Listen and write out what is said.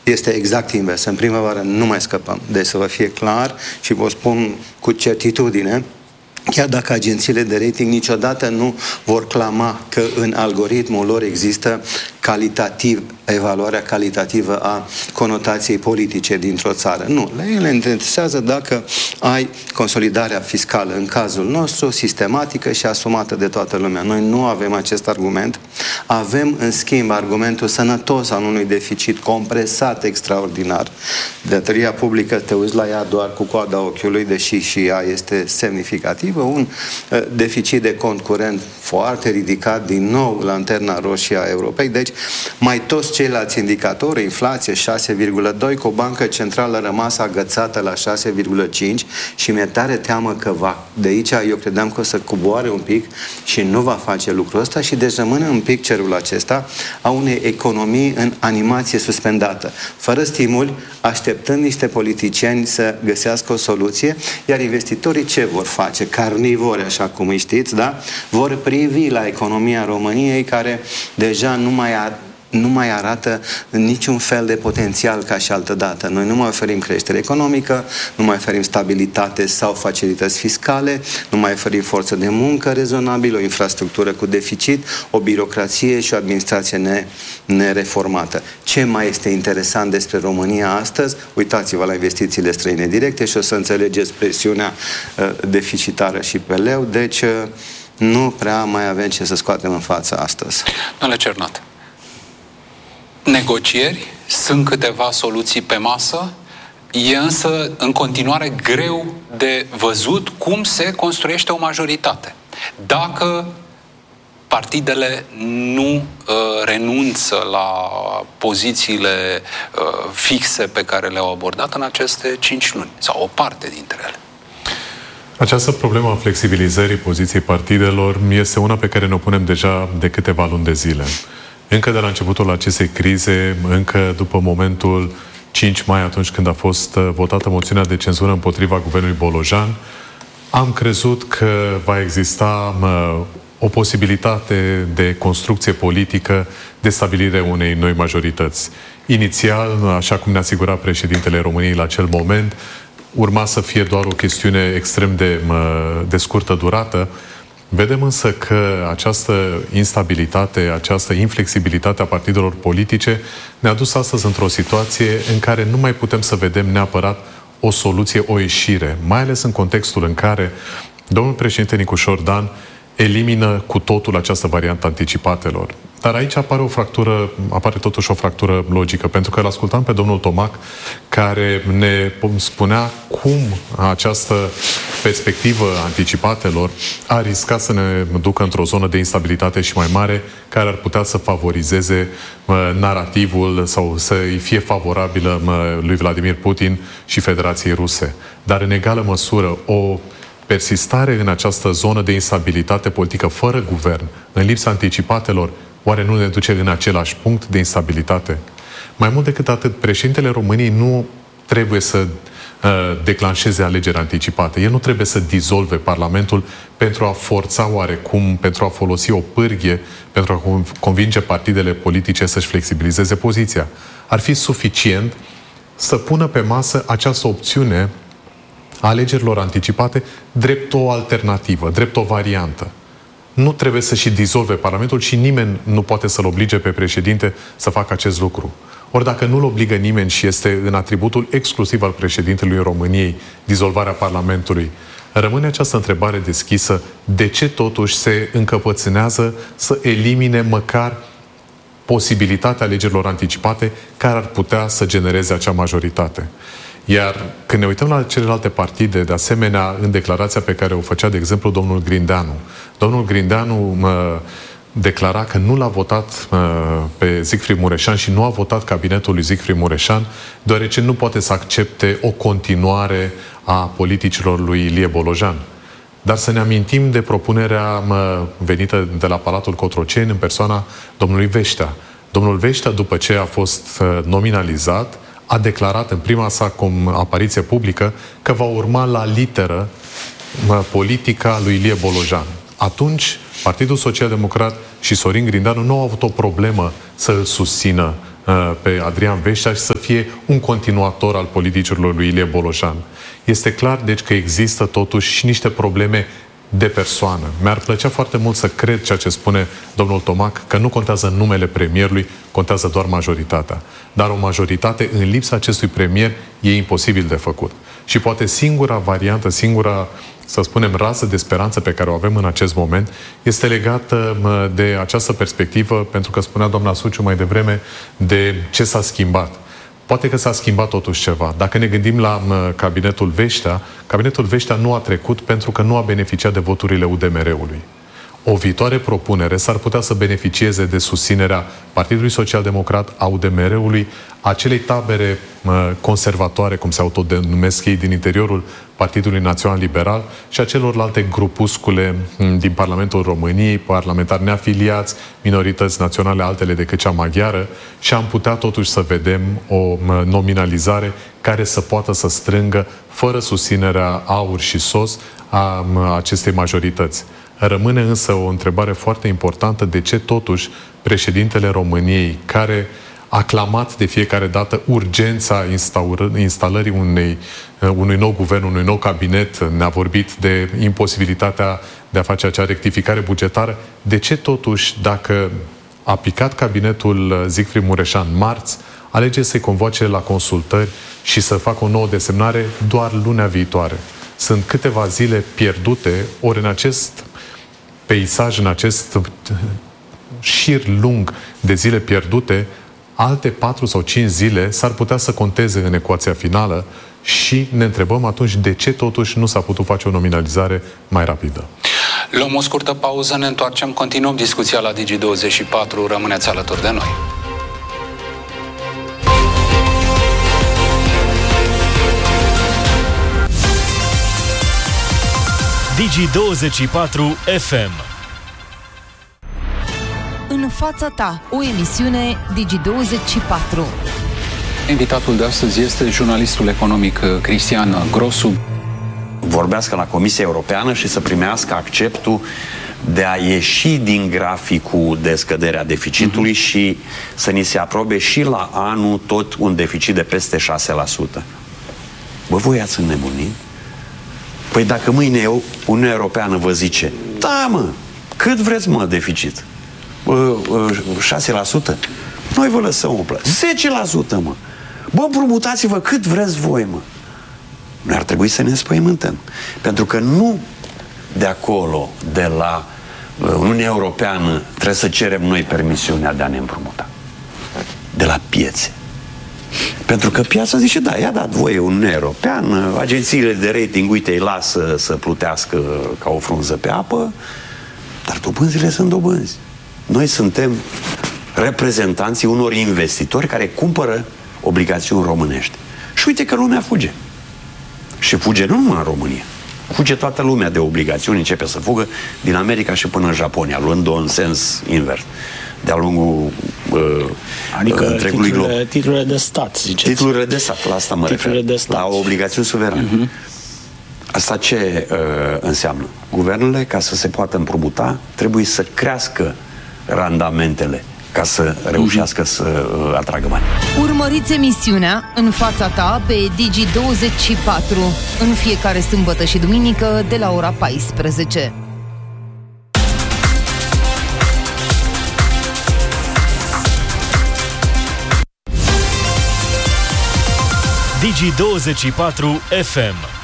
Este exact invers. În primăvară nu mai scăpăm. Deci să vă fie clar și vă spun cu certitudine, chiar dacă agențiile de rating niciodată nu vor clama că în algoritmul lor există evaluarea calitativă a conotației politice dintr-o țară. Nu. Ele interesează dacă ai consolidarea fiscală, în cazul nostru, sistematică și asumată de toată lumea. Noi nu avem acest argument. Avem, în schimb, argumentul sănătos al unui deficit compresat extraordinar. Datoria publică, te uiți la ea doar cu coada ochiului, deși și ea este semnificativă. Un deficit de cont curent foarte ridicat, din nou lanterna roșie a Europei. Deci, mai toți ceilalți indicatori, inflație 6,2, cu o bancă centrală rămasă agățată la 6,5 și mi-e tare teamă că de aici eu credeam că o să coboare un pic și nu va face lucrul ăsta și deci rămâne un pic cerul acesta a unei economii în animație suspendată, fără stimuli, așteptând niște politicieni să găsească o soluție, iar investitorii ce vor face? Carnivori, așa cum îi știți, da? Vor privi la economia României, care deja nu mai arată niciun fel de potențial ca și altădată. Noi nu mai oferim creștere economică, nu mai oferim stabilitate sau facilități fiscale, nu mai oferim forță de muncă rezonabilă, o infrastructură cu deficit, o birocrație și o administrație nereformată. Ce mai este interesant despre România astăzi? Uitați-vă la investițiile străine directe și o să înțelegeți presiunea deficitară și pe leu. Deci nu prea mai avem ce să scoatem în față astăzi. Domnule Cernat, negocieri, sunt câteva soluții pe masă, e însă în continuare greu de văzut cum se construiește o majoritate. Dacă partidele nu renunță la pozițiile fixe pe care le-au abordat în aceste 5 luni, sau o parte dintre ele. Această problemă a flexibilizării poziției partidelor este una pe care ne-o punem deja de câteva luni de zile. Încă de la începutul acestei crize, încă după momentul 5 mai, atunci când a fost votată moțiunea de cenzură împotriva guvernului Bolojan, am crezut că va exista o posibilitate de construcție politică, de stabilire unei noi majorități. Inițial, așa cum ne asigura președintele României la acel moment, urma să fie doar o chestiune extrem de scurtă durată. Vedem însă că această instabilitate, această inflexibilitate a partidelor politice ne-a dus astăzi într-o situație în care nu mai putem să vedem neapărat o soluție, o ieșire, mai ales în contextul în care domnul președinte Nicușor Dan elimină cu totul această variantă anticipatelor. Dar aici apare totuși o fractură logică, pentru că îl ascultam pe domnul Tomac, care ne spunea cum această perspectivă anticipatelor a riscat să ne ducă într-o zonă de instabilitate și mai mare, care ar putea să favorizeze narativul sau să-i fie favorabilă lui Vladimir Putin și Federației Ruse. Dar în egală măsură, o persistare în această zonă de instabilitate politică fără guvern, în lipsa anticipatelor, oare nu ne duce în același punct de instabilitate? Mai mult decât atât, președintele României nu trebuie să declanșeze alegeri anticipate. El nu trebuie să dizolve Parlamentul pentru a forța oarecum, pentru a folosi o pârghie, pentru a convinge partidele politice să-și flexibilizeze poziția. Ar fi suficient să pună pe masă această opțiune a alegerilor anticipate drept o alternativă, drept o variantă. Nu trebuie să și dizolve Parlamentul și nimeni nu poate să-l oblige pe președinte să facă acest lucru. Ori dacă nu-l obligă nimeni și este în atributul exclusiv al președintelui României dizolvarea Parlamentului, rămâne această întrebare deschisă: de ce totuși se încăpățânează să elimine măcar posibilitatea alegerilor anticipate care ar putea să genereze acea majoritate? Iar când ne uităm la celelalte partide, de asemenea, în declarația pe care o făcea, de exemplu, domnul Grindeanu declara că nu l-a votat pe Siegfried Mureșan și nu a votat cabinetul lui Siegfried Mureșan, deoarece nu poate să accepte o continuare a politicilor lui Ilie Bolojan. Dar să ne amintim de propunerea venită de la Palatul Cotroceni în persoana domnului Veștea. Domnul Veștea, după ce a fost nominalizat, a declarat în prima sa apariție publică că va urma la literă politica lui Ilie Bolojan. Atunci, Partidul Social Democrat și Sorin Grindeanu nu au avut o problemă să îl susțină pe Adrian Veștea și să fie un continuator al politicilor lui Ilie Bolojan. Este clar, deci, că există totuși și niște probleme de persoană. Mi-ar plăcea foarte mult să cred ceea ce spune domnul Tomac, că nu contează numele premierului, contează doar majoritatea. Dar o majoritate, în lipsa acestui premier, e imposibil de făcut. Și poate singura variantă, singura, să spunem, rază de speranță pe care o avem în acest moment este legată de această perspectivă, pentru că spunea doamna Suciu mai devreme, de ce s-a schimbat. Poate că s-a schimbat totuși ceva. Dacă ne gândim la cabinetul Veștea nu a trecut pentru că nu a beneficiat de voturile UDMR-ului. O viitoare propunere s-ar putea să beneficieze de susținerea Partidului Social-Democrat, a UDMR-ului, acelei tabere conservatoare, cum se autodenumesc ei, din interiorul Partidului Național Liberal și a celorlalte grupuscule din Parlamentul României, parlamentari neafiliați, minorități naționale altele decât cea maghiară, și am putea totuși să vedem o nominalizare care să poată să strângă, fără susținerea AUR și SOS, a acestei majorități. Rămâne însă o întrebare foarte importantă: de ce totuși președintele României, care a clamat de fiecare dată urgența instalării unui nou guvern, unui nou cabinet, ne-a vorbit de imposibilitatea de a face acea rectificare bugetară, de ce totuși, dacă a picat cabinetul Siegfried Mureșan marți, alege să-i convoace la consultări și să facă o nouă desemnare doar lunea viitoare? Sunt câteva zile pierdute, ori în acest peisaj, în acest șir lung de zile pierdute, alte 4 sau 5 zile s-ar putea să conteze în ecuația finală și ne întrebăm atunci de ce totuși nu s-a putut face o nominalizare mai rapidă. Luăm o scurtă pauză, ne întoarcem, continuăm discuția la Digi24, rămâneți alături de noi. Digi24 FM. În fața ta, o emisiune Digi24. Invitatul de astăzi este jurnalistul economic Cristian Grosu. Vorbească la Comisia Europeană și să primească acceptul de a ieși din graficul de scădere a deficitului și să ni se aprobe și la anul tot un deficit de peste 6%. Bă, voi ați înnebunit? Păi dacă mâine Uniunea Europeană vă zice: da, mă, cât vreți, mă, deficit? 6%? Noi vă lăsăm o plată. 10%, mă. Bă, împrumutați-vă cât vreți voi, mă. Noi ar trebui să ne înspăimântăm. Pentru că nu de acolo, de la Uniunea Europeană, trebuie să cerem noi permisiunea de a ne împrumuta. De la piețe. Pentru că piața zice: da, i-a dat voie Uniunea Europeană, agențiile de rating, uite, îi lasă să plutească ca o frunză pe apă, dar dobânzile sunt dobânzi. Noi suntem reprezentanții unor investitori care cumpără obligațiuni românești. Și uite că lumea fuge. Și fuge nu numai în România. Fuge toată lumea de obligațiuni, începe să fugă din America și până în Japonia, luând-o în sens invers. De-a lungul adică întregului glob. Titlurile de stat, ziceți. Titlurile de stat, la asta mă refer. De stat. La obligațiuni suverane. Asta ce înseamnă? Guvernele, ca să se poată împrumuta, trebuie să crească randamentele ca să reușească să atragă bani. Urmăriți emisiunea În fața ta pe Digi24 în fiecare sâmbătă și duminică de la ora 14. Digi24 FM.